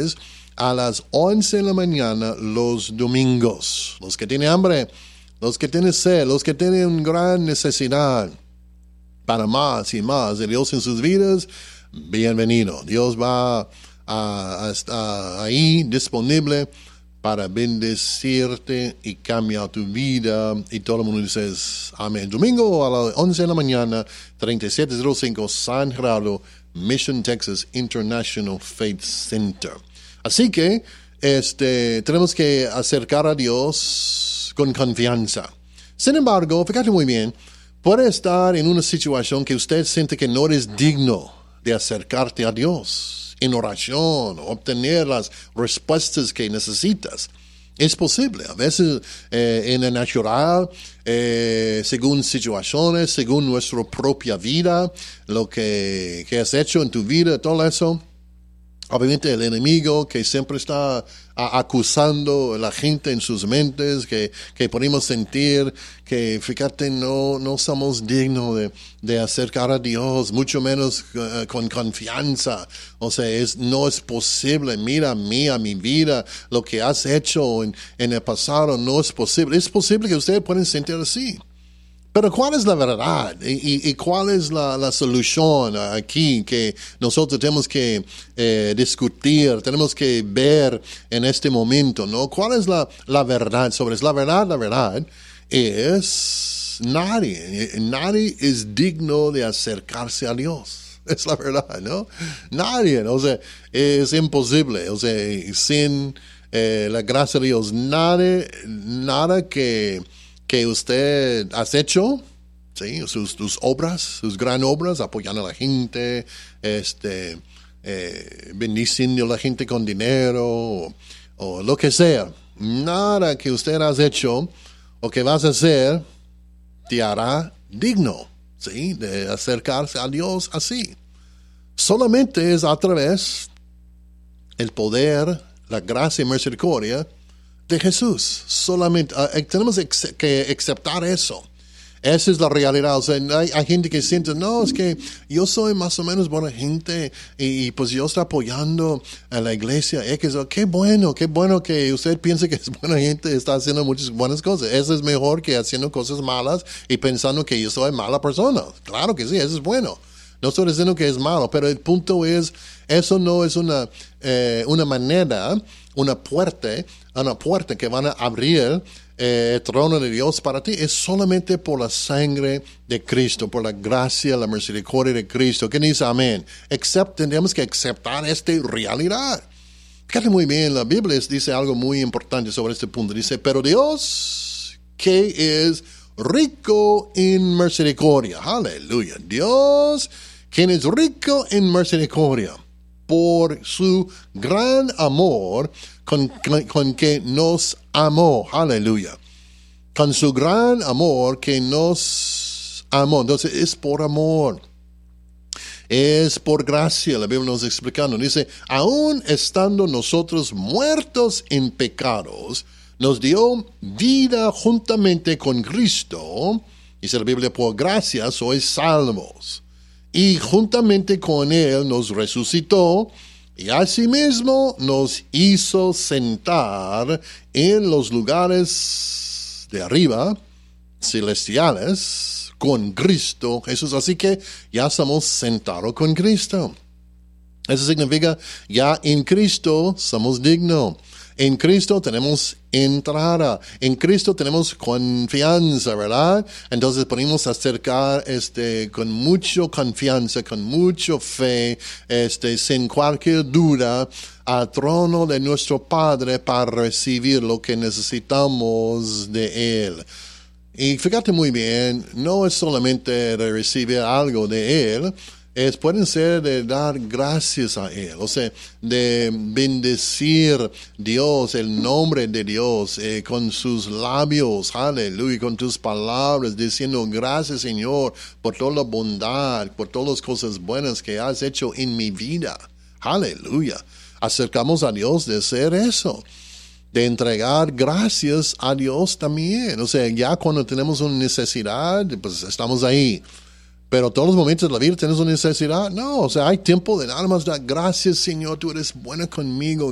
martes a las 11 de la mañana los domingos. Los que tienen hambre, los que tienen sed, los que tienen gran necesidad para más y más de Dios en sus vidas, bienvenido. Dios va a estar ahí disponible para bendecirte y cambiar tu vida. Y todo el mundo dice amén. Domingo a las 11 de la mañana, 3705 San Gerardo, Mission, Texas, International Faith Center. Así que tenemos que acercar a Dios con confianza. Sin embargo, fíjate muy bien, puede estar en una situación que usted siente que no eres digno de acercarte a Dios en oración, obtener las respuestas que necesitas. Es posible, a veces en el natural, según situaciones, según nuestra propia vida, lo que has hecho en tu vida, todo eso. Obviamente el enemigo que siempre está acusando a la gente en sus mentes, que podemos sentir que, fíjate, no somos dignos de acercar a Dios, mucho menos con confianza. O sea, no es posible. Mira a mi vida, lo que has hecho en el pasado no es posible. Es posible que ustedes puedan sentir así. Pero ¿cuál es la verdad? ¿Y cuál es la solución aquí que nosotros tenemos que discutir, tenemos que ver en este momento, ¿no? ¿Cuál es la verdad sobre eso? La verdad es nadie es digno de acercarse a Dios. Es la verdad, ¿no? Nadie, o sea, es imposible, o sea, sin la gracia de Dios, nada que usted has hecho, ¿sí? Sus obras, sus gran obras, apoyando a la gente, bendiciendo a la gente con dinero, o lo que sea. Nada que usted has hecho o que vas a hacer te hará digno, ¿sí? De acercarse a Dios así. Solamente es a través el poder, la gracia y misericordia de Jesús. Solamente tenemos que aceptar eso. Esa es la realidad. O sea, hay gente que siente, no, es que yo soy más o menos buena gente y pues yo estoy apoyando a la iglesia X. Qué bueno que usted piense que es buena gente, está haciendo muchas buenas cosas. Eso es mejor que haciendo cosas malas y pensando que yo soy mala persona. Claro que sí, eso es bueno. No estoy diciendo que es malo, pero el punto es, eso no es una manera, una puerta que van a abrir el trono de Dios para ti. Es solamente por la sangre de Cristo, por la gracia, la misericordia de Cristo. ¿Quién dice amén? Tenemos que aceptar esta realidad. Fíjate muy bien, la Biblia dice algo muy importante sobre este punto. Dice, pero Dios, que es rico en misericordia. Aleluya. Dios, quien es rico en misericordia, por su gran amor con que nos amó. Aleluya. Con su gran amor que nos amó. Entonces es por amor. Es por gracia. La Biblia nos está explicando. Dice, aún estando nosotros muertos en pecados, nos dio vida juntamente con Cristo. Dice la Biblia, por gracia sois salvos. Y juntamente con Él nos resucitó y asimismo nos hizo sentar en los lugares de arriba, celestiales, con Cristo Jesús. Así que ya estamos sentados con Cristo. Eso significa, ya en Cristo somos dignos. En Cristo tenemos entrada. En Cristo tenemos confianza, ¿verdad? Entonces podemos acercar con mucha confianza, con mucha fe, sin cualquier duda, al trono de nuestro Padre para recibir lo que necesitamos de Él. Y fíjate muy bien, no es solamente de recibir algo de Él, pueden ser de dar gracias a Él, o sea, de bendecir Dios, el nombre de Dios, con sus labios, aleluya, con tus palabras, diciendo gracias Señor por toda la bondad, por todas las cosas buenas que has hecho en mi vida, aleluya. Acercamos a Dios de hacer eso, de entregar gracias a Dios también, o sea, ya cuando tenemos una necesidad, pues estamos ahí. Pero todos los momentos de la vida tienes una necesidad. No, o sea, hay tiempo de nada más dar gracias, Señor, tú eres bueno conmigo.